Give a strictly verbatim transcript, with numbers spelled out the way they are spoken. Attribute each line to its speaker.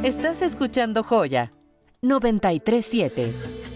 Speaker 1: Estás escuchando Joya noventa y tres punto siete.